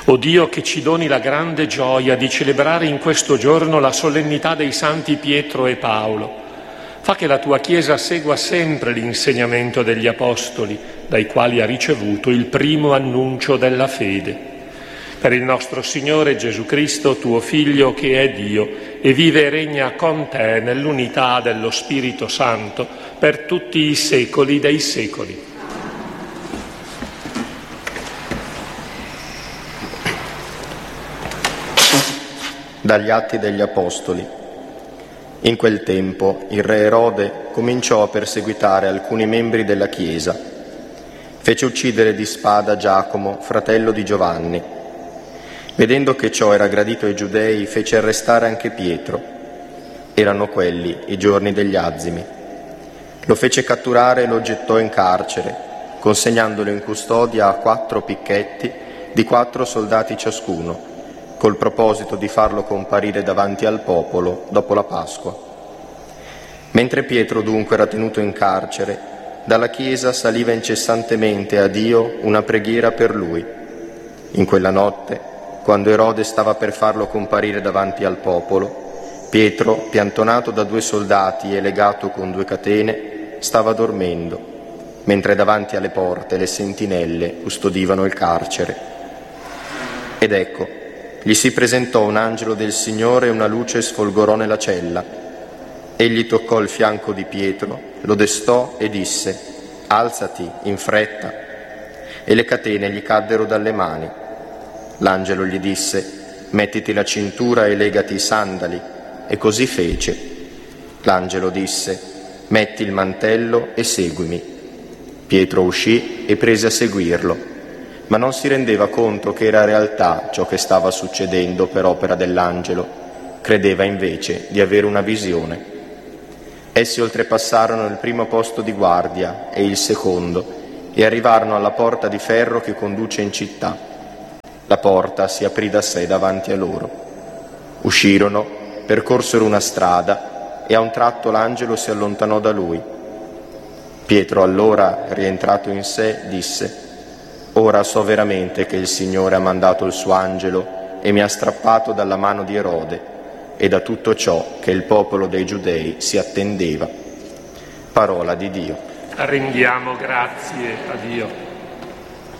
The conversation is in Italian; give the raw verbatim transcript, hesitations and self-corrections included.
O Dio, che ci doni la grande gioia di celebrare in questo giorno la solennità dei santi Pietro e Paolo, fa che la tua Chiesa segua sempre l'insegnamento degli Apostoli, dai quali ha ricevuto il primo annuncio della fede. Per il nostro Signore Gesù Cristo, tuo Figlio, che è Dio e vive e regna con te nell'unità dello Spirito Santo per tutti i secoli dei secoli. Dagli Atti degli Apostoli. In quel tempo il re Erode cominciò a perseguitare alcuni membri della Chiesa. Fece uccidere di spada Giacomo, fratello di Giovanni. Vedendo che ciò era gradito ai Giudei, fece arrestare anche Pietro. Erano quelli i giorni degli azimi. Lo fece catturare e lo gettò in carcere, consegnandolo in custodia a quattro picchetti di quattro soldati ciascuno, col proposito di farlo comparire davanti al popolo dopo la Pasqua. Mentre Pietro dunque era tenuto in carcere, dalla Chiesa saliva incessantemente a Dio una preghiera per lui. In quella notte, quando Erode stava per farlo comparire davanti al popolo, Pietro, piantonato da due soldati e legato con due catene, stava dormendo, mentre davanti alle porte le sentinelle custodivano il carcere. Ed ecco, gli si presentò un angelo del Signore e una luce sfolgorò nella cella. Egli toccò il fianco di Pietro, lo destò e disse: «Alzati, in fretta!» E le catene gli caddero dalle mani. L'angelo gli disse: «Mettiti la cintura e legati i sandali». E così fece. L'angelo disse: «Metti il mantello e seguimi». Pietro uscì e prese a seguirlo. Ma non si rendeva conto che era realtà ciò che stava succedendo per opera dell'angelo. Credeva invece di avere una visione. Essi oltrepassarono il primo posto di guardia e il secondo e arrivarono alla porta di ferro che conduce in città. La porta si aprì da sé davanti a loro. Uscirono, percorsero una strada e a un tratto l'angelo si allontanò da lui. Pietro allora, rientrato in sé, disse: «Ora so veramente che il Signore ha mandato il suo angelo e mi ha strappato dalla mano di Erode e da tutto ciò che il popolo dei Giudei si attendeva». Parola di Dio. Rendiamo grazie a Dio.